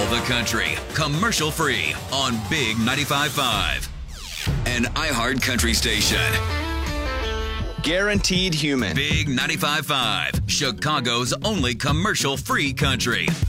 the country, commercial free on Big 95.5. An iHeart country station. Guaranteed human. Big 95.5, Chicago's only commercial free country.